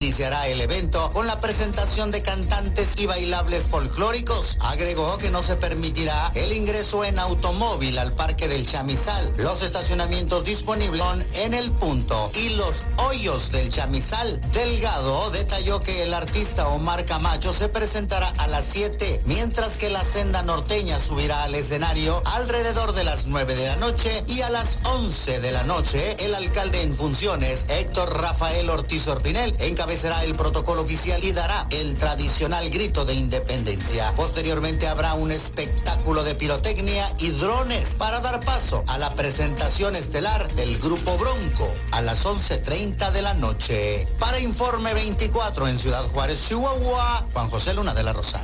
iniciará el evento con la presentación de cantantes y bailables folclóricos. Agregó que no se permitirá el ingreso en automóvil al Parque del Chamizal. Los estacionamientos disponibles son en el punto y los hoyos del Chamizal. Delgado detalló que el artista Omar Camacho se presentará a las 7, mientras que la Senda Norteña subirá al escenario alrededor de las 9 de la noche y a las 11 de la noche el alcalde en funciones, Héctor Rafael Ortiz Orpinel, encabezará el protocolo oficial y dará el tradicional grito de independencia. Posteriormente habrá un espectáculo de pirotecnia y drones para dar paso a la presentación estelar del Grupo Bronco a las 11:30 de la noche. Para Informe 24 en Ciudad Juárez, Chihuahua, Juan José Luna de la Rosa.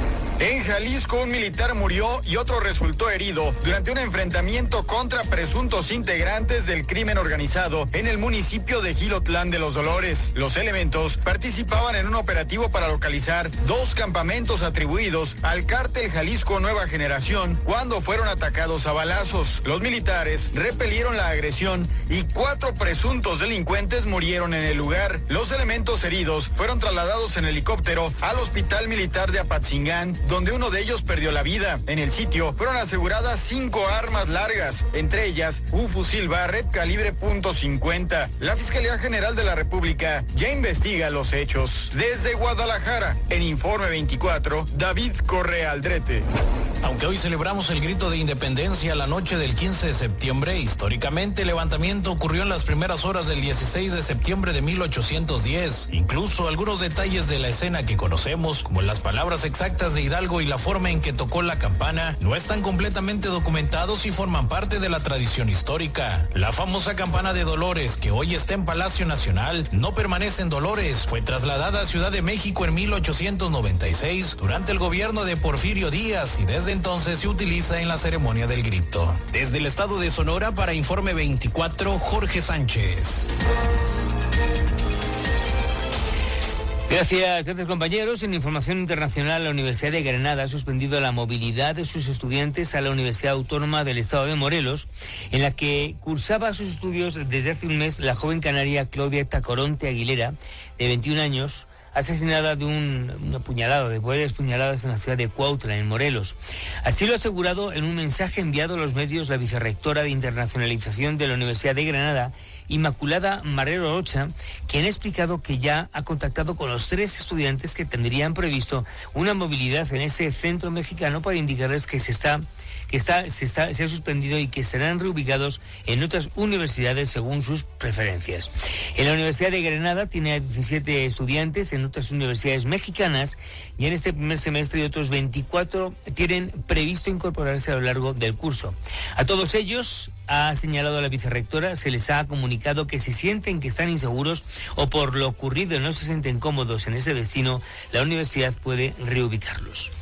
En Jalisco, un militar murió y otro resultó herido durante un enfrentamiento contra presuntos integrantes del crimen organizado en el municipio de Jilotlán de los Dolores. Los elementos participaban en un operativo para localizar 2 campamentos atribuidos al cártel Jalisco Nueva Generación cuando fueron atacados a balazos. Los militares repelieron la agresión y 4 presuntos delincuentes murieron en el lugar. Los elementos heridos fueron trasladados en helicóptero al Hospital Militar de Apatzingán, donde uno de ellos perdió la vida. En el sitio fueron aseguradas 5 armas largas, entre ellas un fusil Barrett calibre .50. La Fiscalía General de la República ya investiga los hechos. Desde Guadalajara, en Informe 24, David Correa Aldrete. Aunque hoy celebramos el grito de independencia la noche del 15 de septiembre, históricamente el levantamiento ocurrió en las primeras horas del 16 de septiembre de 1810. Incluso algunos detalles de la escena que conocemos, como las palabras exactas de Hidalgo y la forma en que tocó la campana, no están completamente documentados y forman parte de la tradición histórica. La famosa campana de Dolores, que hoy está en Palacio Nacional, no permanece en Dolores. Fue trasladada a Ciudad de México en 1896 durante el gobierno de Porfirio Díaz y desde entonces se utiliza en la ceremonia del grito. Desde el estado de Sonora, para Informe 24, Jorge Sánchez. Gracias compañeros. En información internacional, la Universidad de Granada ha suspendido la movilidad de sus estudiantes a la Universidad Autónoma del Estado de Morelos, en la que cursaba sus estudios desde hace un mes la joven canaria Claudia Tacoronte Aguilera, de 21 años, asesinada de una puñalada, de varias puñaladas en la ciudad de Cuautla, en Morelos. Así lo ha asegurado en un mensaje enviado a los medios la vicerrectora de Internacionalización de la Universidad de Granada, Inmaculada Marrero Rocha, quien ha explicado que ya ha contactado con los 3 estudiantes que tendrían previsto una movilidad en ese centro mexicano para indicarles que se ha suspendido y que serán reubicados en otras universidades según sus preferencias. En la Universidad de Granada tiene a 17 estudiantes, en otras universidades mexicanas, y en este primer semestre otros 24 tienen previsto incorporarse a lo largo del curso. A todos ellos, ha señalado la vicerrectora, se les ha comunicado que si sienten que están inseguros o por lo ocurrido no se sienten cómodos en ese destino, la universidad puede reubicarlos.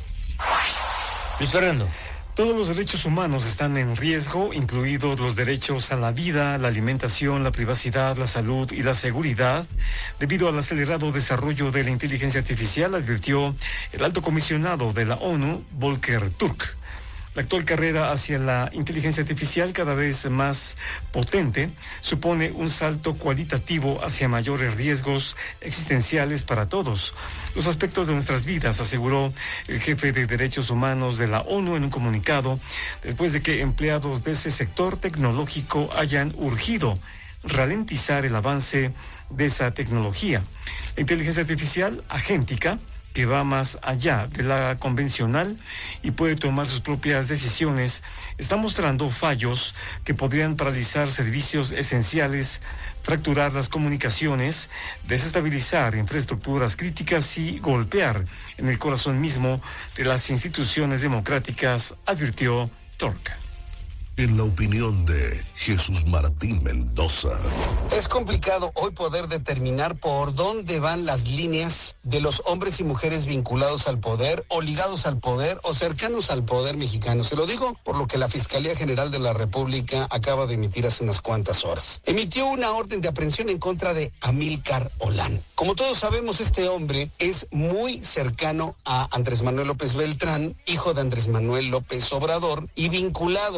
Luis Fernando. Todos los derechos humanos están en riesgo, incluidos los derechos a la vida, la alimentación, la privacidad, la salud y la seguridad, debido al acelerado desarrollo de la inteligencia artificial, advirtió el alto comisionado de la ONU, Volker Turk. La actual carrera hacia la inteligencia artificial, cada vez más potente, supone un salto cualitativo hacia mayores riesgos existenciales para todos los aspectos de nuestras vidas, aseguró el jefe de derechos humanos de la ONU en un comunicado, después de que empleados de ese sector tecnológico hayan urgido ralentizar el avance de esa tecnología. La inteligencia artificial agéntica, que va más allá de la convencional y puede tomar sus propias decisiones, está mostrando fallos que podrían paralizar servicios esenciales, fracturar las comunicaciones, desestabilizar infraestructuras críticas y golpear en el corazón mismo de las instituciones democráticas, advirtió Turk. En la opinión de Jesús Martín Mendoza. Es complicado hoy poder determinar por dónde van las líneas de los hombres y mujeres vinculados al poder o ligados al poder o cercanos al poder mexicano. Se lo digo por lo que la Fiscalía General de la República acaba de emitir hace unas cuantas horas. Emitió una orden de aprehensión en contra de Amílcar Olán. Como todos sabemos, este hombre es muy cercano a Andrés Manuel López Beltrán, hijo de Andrés Manuel López Obrador, y vinculado, según lo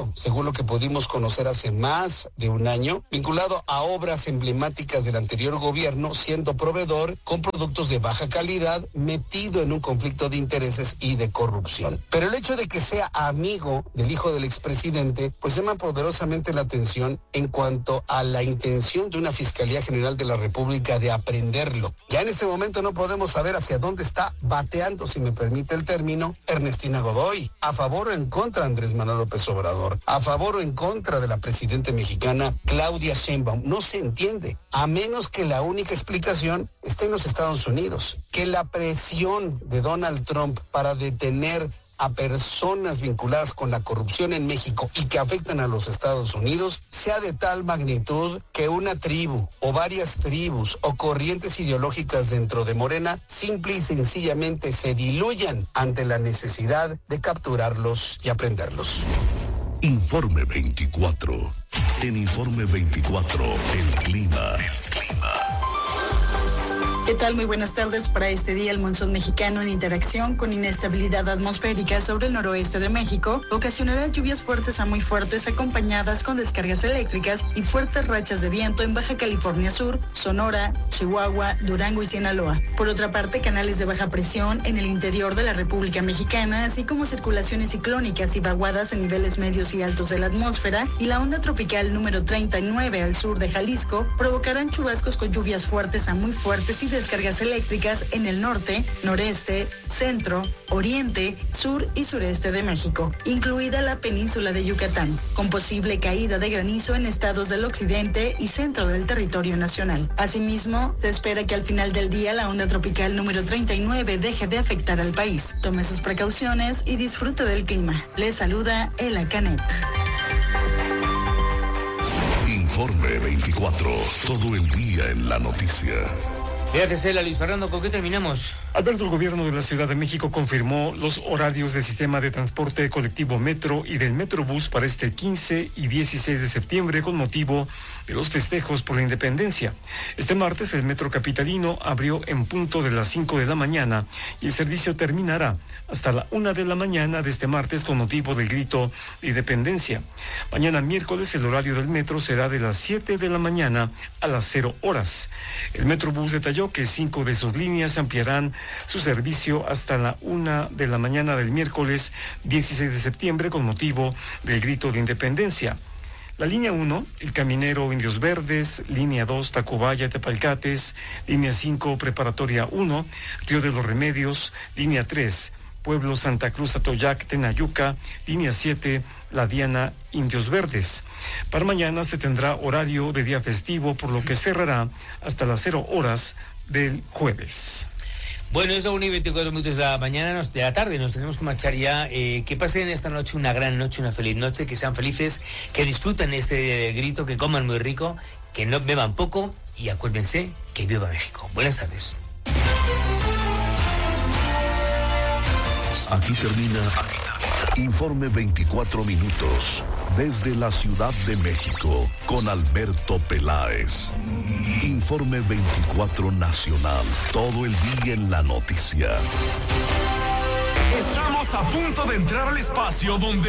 lo que pudimos conocer hace más de un año, vinculado a obras emblemáticas del anterior gobierno, siendo proveedor con productos de baja calidad, metido en un conflicto de intereses y de corrupción. Pero el hecho de que sea amigo del hijo del expresidente, pues llama poderosamente la atención en cuanto a la intención de una Fiscalía General de la República de aprenderlo. Ya en este momento no podemos saber hacia dónde está bateando, si me permite el término, Ernestina Godoy. ¿A favor o en contra Andrés Manuel López Obrador? ¿A favor o en contra de la presidenta mexicana Claudia Sheinbaum? No se entiende, a menos que la única explicación esté en los Estados Unidos. Que la presión de Donald Trump para detener a personas vinculadas con la corrupción en México y que afectan a los Estados Unidos sea de tal magnitud que una tribu o varias tribus o corrientes ideológicas dentro de Morena simple y sencillamente se diluyan ante la necesidad de capturarlos y aprenderlos. Informe 24. En Informe 24, el clima. ¿Qué tal? Muy buenas tardes. Para este día, el monzón mexicano, en interacción con inestabilidad atmosférica sobre el noroeste de México, ocasionará lluvias fuertes a muy fuertes acompañadas con descargas eléctricas y fuertes rachas de viento en Baja California Sur, Sonora, Chihuahua, Durango y Sinaloa. Por otra parte, canales de baja presión en el interior de la República Mexicana, así como circulaciones ciclónicas y vaguadas en niveles medios y altos de la atmósfera y la onda tropical número 39 al sur de Jalisco, provocarán chubascos con lluvias fuertes a muy fuertes y descargas eléctricas en el norte, noreste, centro, oriente, sur y sureste de México, incluida la península de Yucatán, con posible caída de granizo en estados del occidente y centro del territorio nacional. Asimismo, se espera que al final del día la onda tropical número 39 deje de afectar al país. Tome sus precauciones y disfrute del clima. Les saluda Ela Canet. Informe 24. Todo el día en la noticia. Gracias, Ela. Luis Fernando, ¿con qué terminamos? Alberto, el gobierno de la Ciudad de México confirmó los horarios del sistema de transporte colectivo Metro y del Metrobús para este 15 y 16 de septiembre con motivo de los festejos por la independencia. Este martes el Metro Capitalino abrió en punto de las 5 de la mañana y el servicio terminará hasta la 1 de la mañana de este martes con motivo del grito de independencia. Mañana miércoles el horario del Metro será de las 7 de la mañana a las 0 horas. El Metrobús detalló que 5 de sus líneas ampliarán su servicio hasta la 1 de la mañana del miércoles 16 de septiembre con motivo del grito de independencia. La línea 1, El Caminero Indios Verdes, línea 2, Tacubaya Tepalcates, línea 5, Preparatoria 1, Río de los Remedios, línea 3, Pueblo Santa Cruz Atoyac Tenayuca, línea 7, La Diana Indios Verdes. Para mañana se tendrá horario de día festivo, por lo que cerrará hasta las 0 horas del jueves. Bueno, es la 1:24 de la mañana, de la tarde, nos tenemos que marchar ya. Que pasen esta noche una gran noche, una feliz noche, que sean felices, que disfruten este grito, que coman muy rico, que no beban poco y acuérdense que viva México. Buenas tardes. Aquí termina Informe 24 minutos desde la Ciudad de México con Alberto Peláez. Informe 24 nacional, todo el día en la noticia. Estamos a punto de entrar al espacio donde